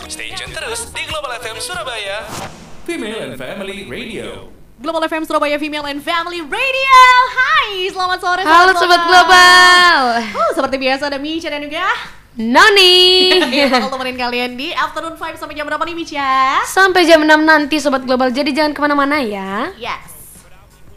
Stay tune terus di Global FM Surabaya, Female and Family Radio. Global FM Surabaya Female and Family Radio. Hai, selamat sore Halo Sobat Global. Seperti biasa ada Micha dan juga Noni. yang bakal temenin kalian di Afternoon 5 sampai jam berapa nih Micha? Sampai jam 6 nanti Sobat Global, jadi jangan kemana-mana ya. Yes.